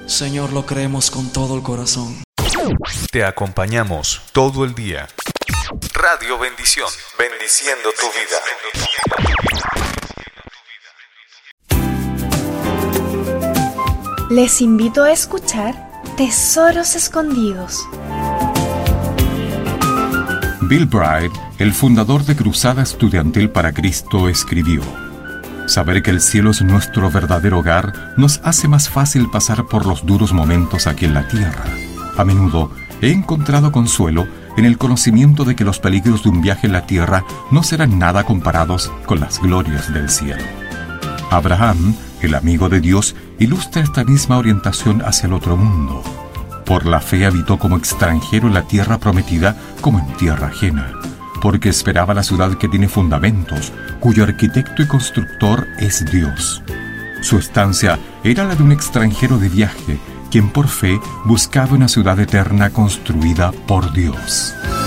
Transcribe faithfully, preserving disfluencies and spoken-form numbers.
Señor, lo creemos con todo el corazón. Te acompañamos todo el día. Radio Bendición, bendiciendo tu vida. Les invito a escuchar Tesoros Escondidos. Bill Bright, el fundador de Cruzada Estudiantil para Cristo, escribió: saber que el cielo es nuestro verdadero hogar nos hace más fácil pasar por los duros momentos aquí en la tierra. A menudo he encontrado consuelo en el conocimiento de que los peligros de un viaje en la tierra no serán nada comparados con las glorias del cielo. Abraham, el amigo de Dios, ilustra esta misma orientación hacia el otro mundo. Por la fe habitó como extranjero en la tierra prometida como en tierra ajena, porque esperaba la ciudad que tiene fundamentos, cuyo arquitecto y constructor es Dios. Su estancia era la de un extranjero de viaje, quien por fe buscaba una ciudad eterna construida por Dios.